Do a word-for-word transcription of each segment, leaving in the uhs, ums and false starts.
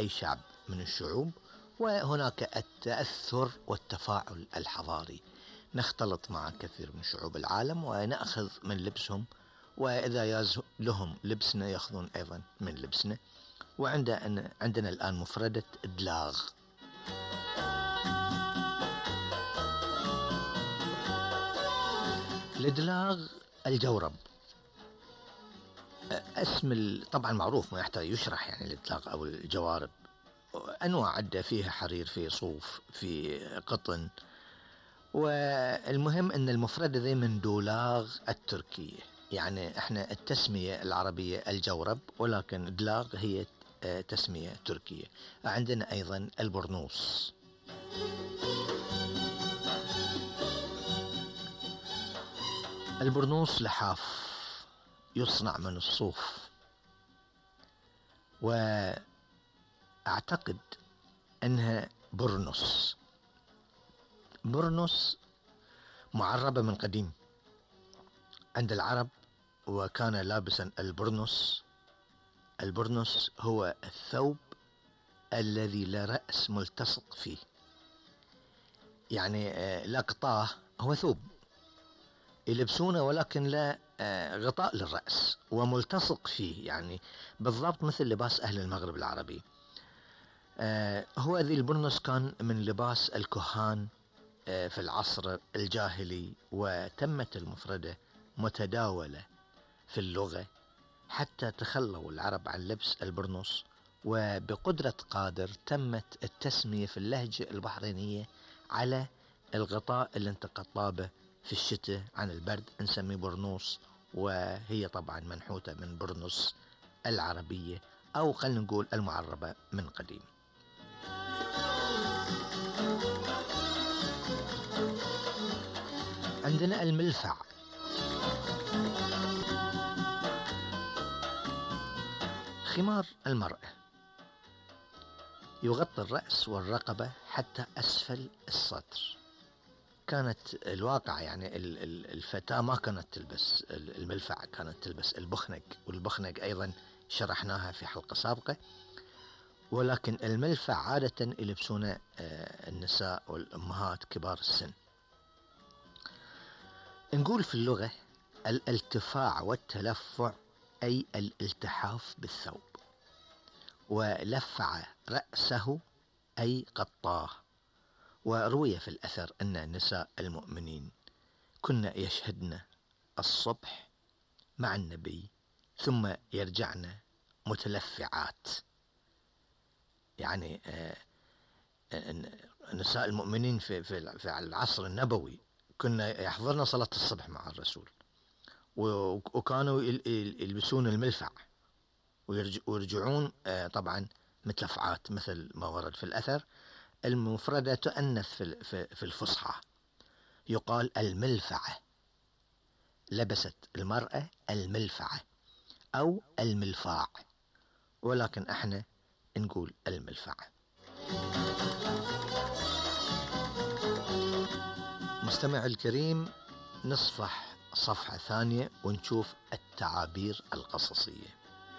أي شعب من الشعوب، وهناك التأثر والتفاعل الحضاري، نختلط مع كثير من شعوب العالم ونأخذ من لبسهم، وإذا ياز لهم لبسنا يأخذون أيضا من لبسنا. وعندنا عندنا الآن مفردة دلاغ. الدلاغ الجورب، اسم طبعا معروف ما يحتاج يشرح، يعني الدلاغ أو الجوارب أنواع عدة، فيها حرير، في صوف، في قطن. والمهم أن المفردة ذي من دولاغ التركية، يعني احنا التسمية العربية الجورب، ولكن دلاغ هي تسمية تركية. عندنا أيضا البرنوس. البرنوس لحاف يصنع من الصوف، وأعتقد أنها برنس برنس معربة من قديم عند العرب، وكان لابسا البرنس. البرنس هو الثوب الذي لا رأس ملتصق فيه، يعني لا قطاه، هو ثوب يلبسونه ولكن لا غطاء للرأس وملتصق فيه، يعني بالضبط مثل لباس أهل المغرب العربي. هو ذي البرنس كان من لباس الكهان في العصر الجاهلي، وتمت المفردة متداولة في اللغة حتى تخلوا العرب عن لبس البرنس، وبقدرة قادر تمت التسمية في اللهجة البحرينية على الغطاء اللي انت قطابه في الشتاء عن البرد، نسميه برنوس، وهي طبعا منحوتة من برنس العربية، أو خلينا نقول المعربة من قديم. عندنا الملفع. خمار المرأة يغطي الرأس والرقبة حتى أسفل الصدر. كانت الواقع يعني الفتاة ما كانت تلبس الملفع، كانت تلبس البخنق، والبخنق أيضا شرحناها في حلقة سابقة. ولكن الملفع عادة يلبسون النساء والأمهات كبار السن. نقول في اللغة الالتفاع والتلفع أي الالتحاف بالثوب، ولفع رأسه أي قطاه. وروي في الأثر أن نساء المؤمنين كنا يشهدن الصبح مع النبي ثم يرجعن متلفعات، يعني نساء المؤمنين في في العصر النبوي كنا يحضرن صلاة الصبح مع الرسول، وكانوا يلبسون الملفع ويرجعون طبعا متلفعات مثل ما ورد في الأثر. المفردة تؤنث في الفصحى، يقال الملفعة، لبست المرأة الملفعة أو الملفاع، ولكن احنا نقول الملفعة. مستمع الكريم، نصفح صفحة ثانية ونشوف التعابير القصصية.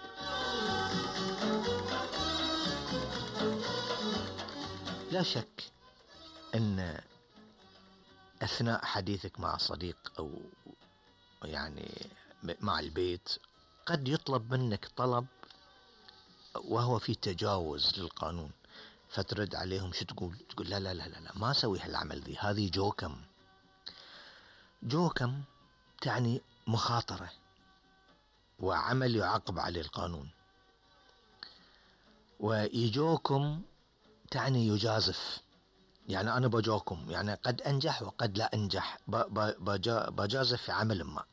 لا شك أن أثناء حديثك مع صديق أو يعني مع البيت قد يطلب منك طلب وهو في تجاوز للقانون، فترد عليهم شو تقول؟ تقول لا لا لا لا ما أسوي هالعمل ذي، هذه جوكم. جوكم تعني مخاطرة وعمل يعاقب عليه القانون. ويجوكم تعني يجازف، يعني أنا بجوكم، يعني قد أنجح وقد لا أنجح، بجازف في عمل ما.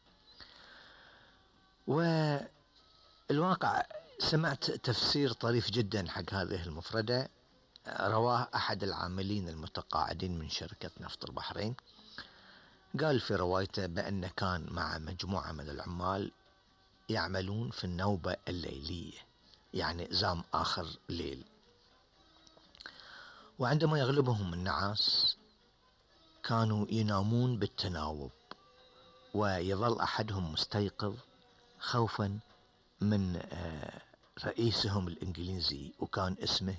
والواقع سمعت تفسير طريف جدا حق هذه المفردة، رواه أحد العاملين المتقاعدين من شركة نفط البحرين. قال في روايته بأن كان مع مجموعة من العمال يعملون في النوبة الليلية، يعني زام آخر ليل، وعندما يغلبهم النعاس كانوا ينامون بالتناوب، ويظل أحدهم مستيقظ خوفا من رئيسهم الإنجليزي، وكان اسمه